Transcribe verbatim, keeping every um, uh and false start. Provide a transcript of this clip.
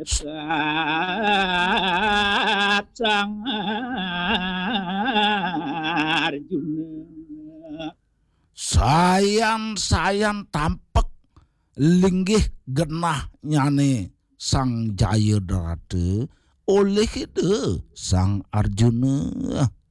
Sang Arjuna. Sayan-sayan tampek linggih genah nyane Sang Jayadrata oleh itu Sang Arjuna